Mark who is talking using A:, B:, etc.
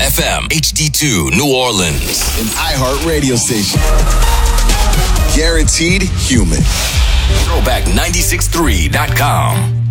A: FM, HD2, New Orleans.
B: An iHeart radio station. Guaranteed human.
A: Throwback963.com.